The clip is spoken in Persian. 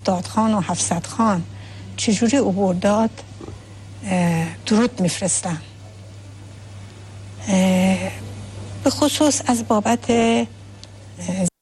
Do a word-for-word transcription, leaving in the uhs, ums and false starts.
هفتاد خان و هفتصد خان چجوری عبور داد درود میفرستم، به خصوص از بابت